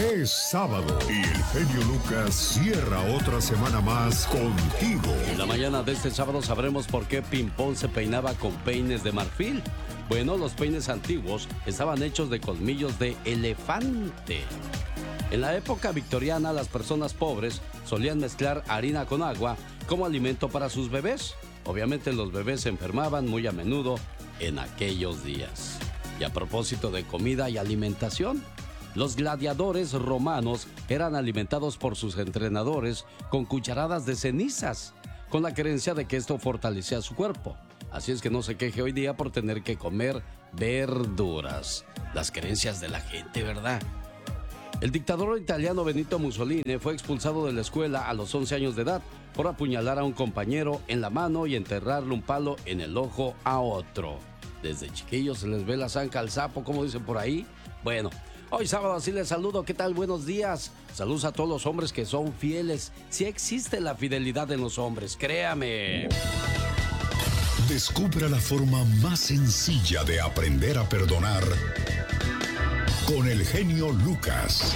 Es sábado y el genio Lucas cierra otra semana más contigo. En la mañana de este sábado sabremos por qué Pimpón se peinaba con peines de marfil. Bueno, los peines antiguos estaban hechos de colmillos de elefante. En la época victoriana, las personas pobres solían mezclar harina con agua como alimento para sus bebés. Obviamente los bebés se enfermaban muy a menudo en aquellos días. Y a propósito de comida y alimentación, los gladiadores romanos eran alimentados por sus entrenadores con cucharadas de cenizas, con la creencia de que esto fortalecía su cuerpo. Así es que no se queje hoy día por tener que comer verduras. Las creencias de la gente, ¿verdad? El dictador italiano Benito Mussolini fue expulsado de la escuela a los 11 años de edad por apuñalar a un compañero en la mano y enterrarle un palo en el ojo a otro. Desde chiquillos se les ve la zanca al sapo, como dicen por ahí. Bueno, hoy sábado así les saludo. ¿Qué tal? Buenos días. Saludos a todos los hombres que son fieles. Sí existe la fidelidad en los hombres, créame. Descubra la forma más sencilla de aprender a perdonar con el genio Lucas.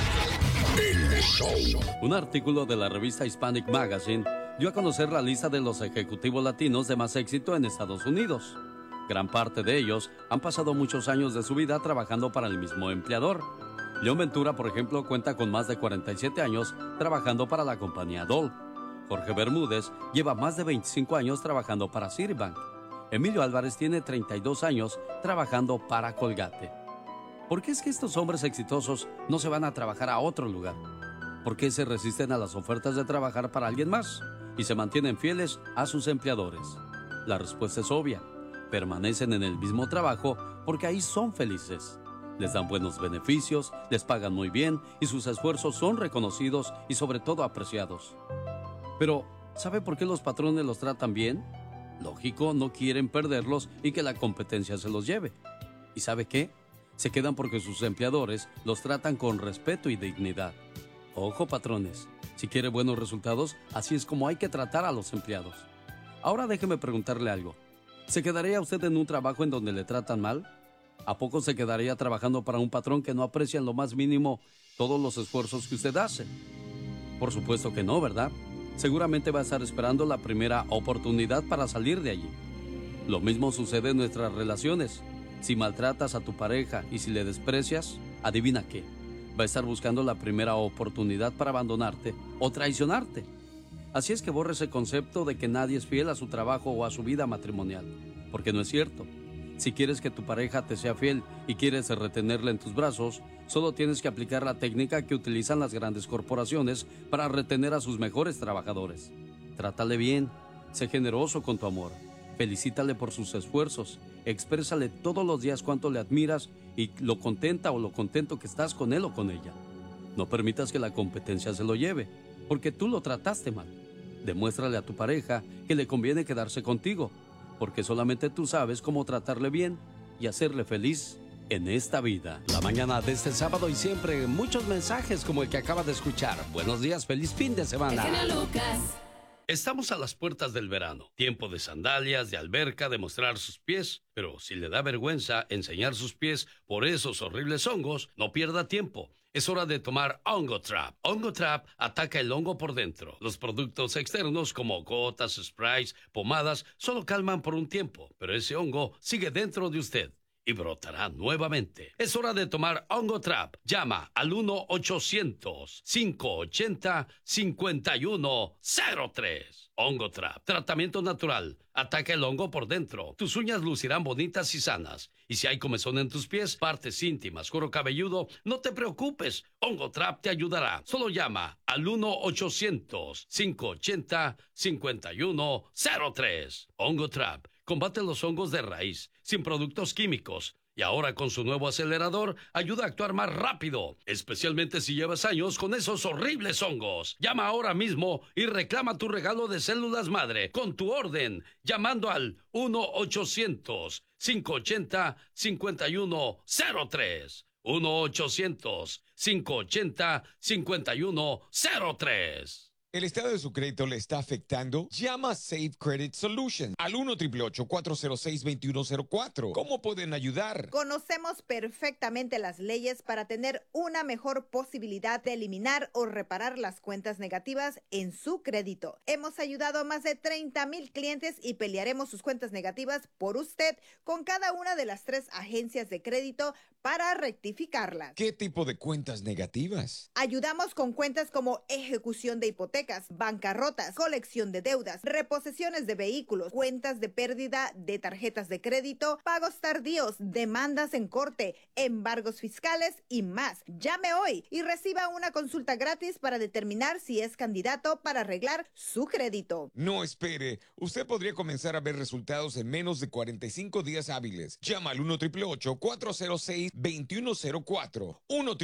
El show. Un artículo de la revista Hispanic Magazine dio a conocer la lista de los ejecutivos latinos de más éxito en Estados Unidos. Gran parte de ellos han pasado muchos años de su vida trabajando para el mismo empleador. León Ventura, por ejemplo, cuenta con más de 47 años trabajando para la compañía Dole. Jorge Bermúdez lleva más de 25 años trabajando para Citibank. Emilio Álvarez tiene 32 años trabajando para Colgate. ¿Por qué es que estos hombres exitosos no se van a trabajar a otro lugar? ¿Por qué se resisten a las ofertas de trabajar para alguien más y se mantienen fieles a sus empleadores? La respuesta es obvia. Permanecen en el mismo trabajo porque ahí son felices. Les dan buenos beneficios, les pagan muy bien y sus esfuerzos son reconocidos y sobre todo apreciados. Pero, ¿sabe por qué los patrones los tratan bien? Lógico, no quieren perderlos y que la competencia se los lleve. ¿Y sabe qué? Se quedan porque sus empleadores los tratan con respeto y dignidad. Ojo, patrones, si quiere buenos resultados, así es como hay que tratar a los empleados. Ahora déjeme preguntarle algo. ¿Se quedaría usted en un trabajo en donde le tratan mal? ¿A poco se quedaría trabajando para un patrón que no aprecia en lo más mínimo todos los esfuerzos que usted hace? Por supuesto que no, ¿verdad? Seguramente va a estar esperando la primera oportunidad para salir de allí. Lo mismo sucede en nuestras relaciones. Si maltratas a tu pareja y si le desprecias, adivina qué. Va a estar buscando la primera oportunidad para abandonarte o traicionarte. Así es que borre ese concepto de que nadie es fiel a su trabajo o a su vida matrimonial, porque no es cierto. Si quieres que tu pareja te sea fiel y quieres retenerla en tus brazos, solo tienes que aplicar la técnica que utilizan las grandes corporaciones para retener a sus mejores trabajadores. Trátale bien, sé generoso con tu amor, felicítale por sus esfuerzos, exprésale todos los días cuánto le admiras y lo contenta o lo contento que estás con él o con ella. No permitas que la competencia se lo lleve, porque tú lo trataste mal. Demuéstrale a tu pareja que le conviene quedarse contigo, porque solamente tú sabes cómo tratarle bien y hacerle feliz en esta vida. La mañana de este sábado y siempre muchos mensajes como el que acaba de escuchar. Buenos días, feliz fin de semana. Estamos a las puertas del verano, tiempo de sandalias, de alberca, de mostrar sus pies, pero si le da vergüenza enseñar sus pies por esos horribles hongos, no pierda tiempo. Es hora de tomar Hongo Trap. Hongo Trap ataca el hongo por dentro. Los productos externos como gotas, sprays, pomadas, solo calman por un tiempo, pero ese hongo sigue dentro de usted y brotará nuevamente. Es hora de tomar Hongo Trap. Llama al 1-800-580-5103. Hongo Trap. Tratamiento natural. Ataca el hongo por dentro. Tus uñas lucirán bonitas y sanas. Y si hay comezón en tus pies, partes íntimas, cuero cabelludo, no te preocupes. Hongo Trap te ayudará. Solo llama al 1-800-580-5103. Hongo Trap. Combate los hongos de raíz, sin productos químicos. Y ahora con su nuevo acelerador, ayuda a actuar más rápido, especialmente si llevas años con esos horribles hongos. Llama ahora mismo y reclama tu regalo de células madre con tu orden, llamando al 1-800-580-5103. 1-800-580-5103. ¿El estado de su crédito le está afectando? Llama a Safe Credit Solutions al 1-888-406-2104. ¿Cómo pueden ayudar? Conocemos perfectamente las leyes para tener una mejor posibilidad de eliminar o reparar las cuentas negativas en su crédito. Hemos ayudado a más de 30,000 clientes y pelearemos sus cuentas negativas por usted con cada una de las 3 agencias de crédito para rectificarlas. ¿Qué tipo de cuentas negativas? Ayudamos con cuentas como ejecución de hipotecas, bancarrotas, colección de deudas, reposesiones de vehículos, cuentas de pérdida de tarjetas de crédito, pagos tardíos, demandas en corte, embargos fiscales y más. Llame hoy y reciba una consulta gratis para determinar si es candidato para arreglar su crédito. No espere, usted podría comenzar a ver resultados en menos de 45 días hábiles. Llama al 1-888-406-2104.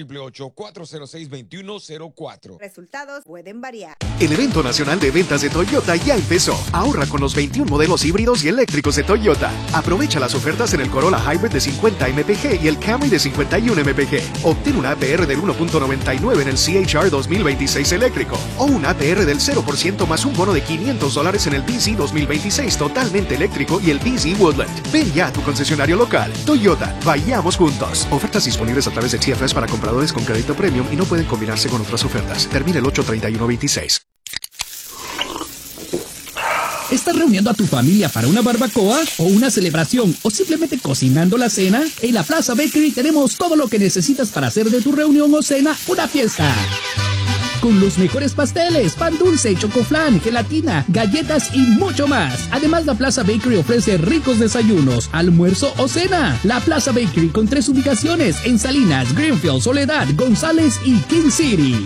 1-888-406-2104. Resultados pueden variar. El evento nacional de ventas de Toyota ya empezó. Ahorra con los 21 modelos híbridos y eléctricos de Toyota. Aprovecha las ofertas en el Corolla Hybrid de 50 mpg y el Camry de 51 mpg. Obtén una APR del 1.99 en el CHR 2026 eléctrico o una APR del 0% más un bono de $500 en el BZ 2026 totalmente eléctrico y el BZ Woodland. Ven ya a tu concesionario local. Toyota, vayamos juntos. Ofertas disponibles a través de TFS para compradores con crédito premium y no pueden combinarse con otras ofertas. Termina el 8/31/26. ¿Estás reuniendo a tu familia para una barbacoa o una celebración o simplemente cocinando la cena? En la Plaza Bakery tenemos todo lo que necesitas para hacer de tu reunión o cena una fiesta. Con los mejores pasteles, pan dulce, chocoflan, gelatina, galletas y mucho más. Además, la Plaza Bakery ofrece ricos desayunos, almuerzo o cena. La Plaza Bakery con 3 ubicaciones en Salinas, Greenfield, Soledad, González y King City.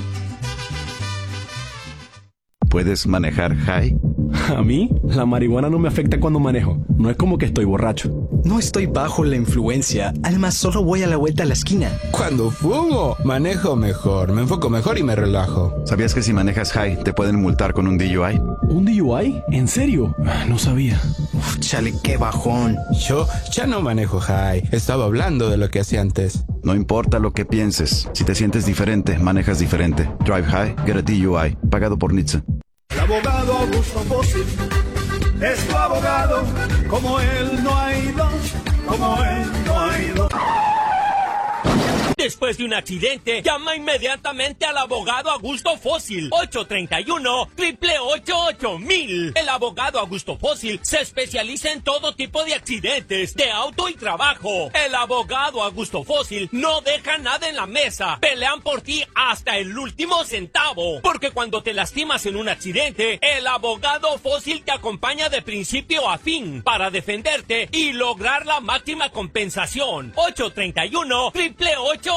¿Puedes manejar high? A mí, la marihuana no me afecta cuando manejo. No es como que estoy borracho. No estoy bajo la influencia. Además, solo voy a la vuelta a la esquina. Cuando fumo, manejo mejor, me enfoco mejor y me relajo. ¿Sabías que si manejas high te pueden multar con un DUI? ¿Un DUI? ¿En serio? No sabía. Uf, chale, qué bajón. Yo ya no manejo high. Estaba hablando de lo que hacía antes. No importa lo que pienses. Si te sientes diferente, manejas diferente. Drive high, get a DUI. Pagado por NHTSA. El abogado Augusto Bossig es tu abogado, como él no hay dos, como él no hay dos. Después de un accidente, llama inmediatamente al abogado Augusto Fósil. 831-888-8000. El abogado Augusto Fósil se especializa en todo tipo de accidentes, de auto y trabajo. El abogado Augusto Fósil no deja nada en la mesa. Pelean por ti hasta el último centavo. Porque cuando te lastimas en un accidente, el abogado Fósil te acompaña de principio a fin para defenderte y lograr la máxima compensación. 831-888-8000.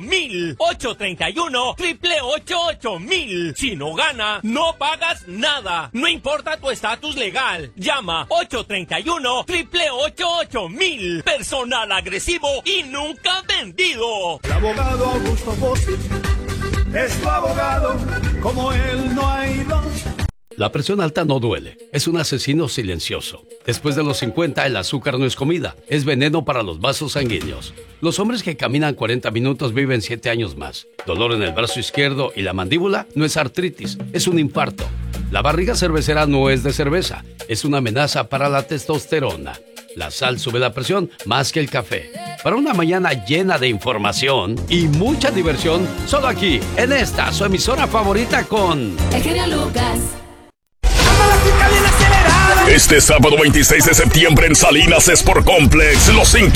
831-888-8000. Si no gana, no pagas nada. No importa tu estatus legal. Llama 831-888-8000. Personal agresivo y nunca vendido. El abogado Augusto Bossig es tu abogado, como él no hay dos. La presión alta no duele, es un asesino silencioso. Después de los 50, el azúcar no es comida, es veneno para los vasos sanguíneos. Los hombres que caminan 40 minutos viven 7 años más. Dolor en el brazo izquierdo y la mandíbula no es artritis, es un infarto. La barriga cervecera no es de cerveza, es una amenaza para la testosterona. La sal sube la presión más que el café. Para una mañana llena de información y mucha diversión, solo aquí, en esta, su emisora favorita con... El genio Lucas. Este sábado 26 de septiembre en Salinas Sport Complex, los